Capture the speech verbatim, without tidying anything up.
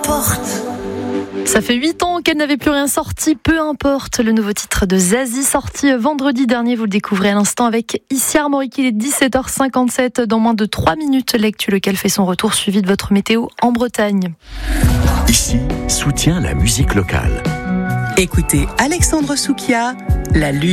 importe. Ça fait huit ans qu'elle n'avait plus rien sorti, peu importe. Le nouveau titre de Zazie, sorti vendredi dernier, vous le découvrez à l'instant avec Issi Armorique. Il est dix-sept heures cinquante-sept. Dans moins de trois minutes, l'actu local fait son retour, suivi de votre météo en Bretagne. Ici, soutient la musique locale. Écoutez Alexandre Soukia, La Lune.